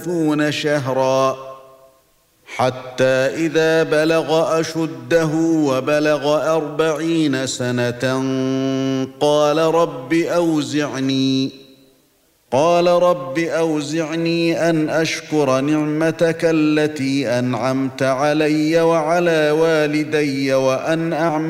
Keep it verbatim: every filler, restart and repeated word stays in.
ثلاثون شهرا حتى إذا بلغ أشده وبلغ أربعين سنة قال رب أوزعني قال رب أوزعني أن أشكر نعمتك التي أنعمت علي وعلى والدي وأن أعمل